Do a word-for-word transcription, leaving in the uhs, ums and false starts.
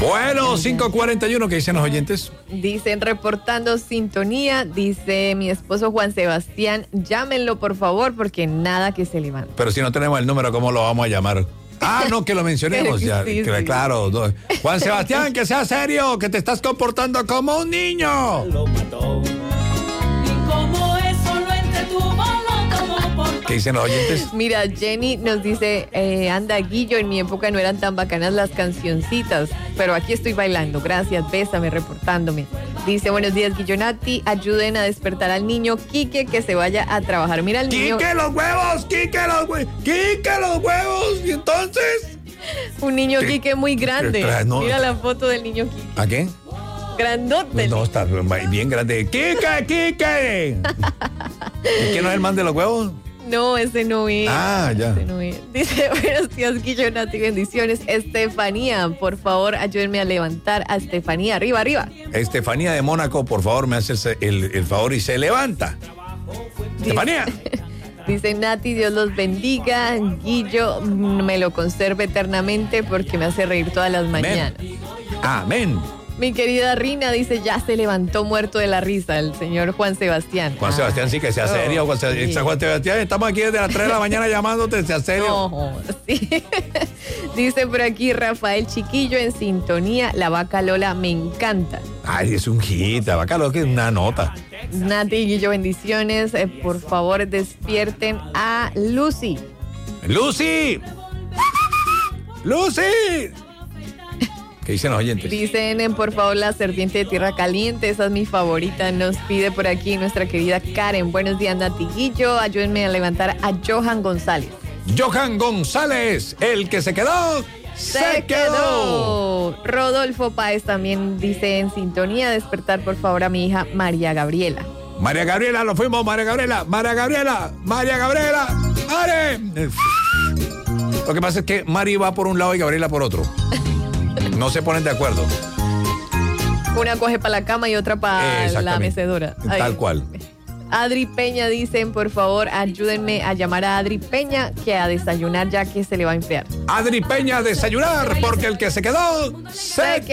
Bueno, cinco cuarenta y uno, ¿qué dicen los oyentes? Dicen, reportando sintonía, dice mi esposo Juan Sebastián, llámenlo por favor porque nada que se levante. Pero si no tenemos el número, ¿cómo lo vamos a llamar? Ah, no, que lo mencionemos ya. Sí, que, sí. Claro. No. Juan Sebastián, que sea serio, que te estás comportando como un niño. Lo mató. Y como eso lo entretuvo, lo tomó por... ¿Qué dicen los oyentes? Mira, Jenny nos dice, eh, anda Guillo, en mi época no eran tan bacanas las cancioncitas, pero aquí estoy bailando, gracias, bésame, reportándome. Dice, buenos días Guillonati, ayuden a despertar al niño Quique que se vaya a trabajar. Mira al niño. ¡Quique los huevos! ¡Quique los huevos! ¡Quique los huevos! ¿Y entonces? Un niño ¿Qué? Quique muy grande. ¿Qué? No. Mira la foto del niño Quique. ¿A qué? Grandote. No, está bien grande. ¡Quique, Quique! ¿Quique no es el man de los huevos? No, ese no es. Ah, ya. Ese no es. Dice, buenos días, Guillonati, bendiciones. Estefanía, por favor, ayúdenme a levantar a Estefanía. Arriba, arriba. Estefanía de Mónaco, por favor, me haces el, el favor y se levanta. Estefanía. Dice Nati, Dios los bendiga. Guillo, me lo conserve eternamente porque me hace reír todas las mañanas. Amén. Mi querida Rina dice, ya se levantó muerto de la risa el señor Juan Sebastián. Juan Sebastián, sí, que sea no, serio. Juan, sí. Se- Juan Sebastián, estamos aquí desde las tres de la mañana llamándote, sea serio. No, sí. Dice por aquí Rafael Chiquillo en sintonía, la vaca Lola me encanta. Ay, es un hit, bacalo, que es una nota. Nati y Guillo, bendiciones. Eh, por favor, despierten a Lucy. ¡Lucy! ¡Lucy! ¿Qué dicen los oyentes? Dicen, eh, por favor, la serpiente de tierra caliente. Esa es mi favorita. Nos pide por aquí nuestra querida Karen. Buenos días, Nati Guillo. Ayúdenme a levantar a Johan González. Johan González, el que se quedó, se, Se quedó. quedó. Rodolfo Páez también dice en sintonía, despertar por favor a mi hija María Gabriela. María Gabriela, nos fuimos, María Gabriela, María Gabriela, María Gabriela, Mare. Lo que pasa es que Mari va por un lado y Gabriela por otro. No se ponen de acuerdo. Una coge para la cama y otra para la mecedora. Ay. Tal cual. Adri Peña dicen, por favor, ayúdenme a llamar a Adri Peña que a desayunar ya que se le va a enfriar. Adri Peña, desayunar, porque el que se quedó, se, Se quedó.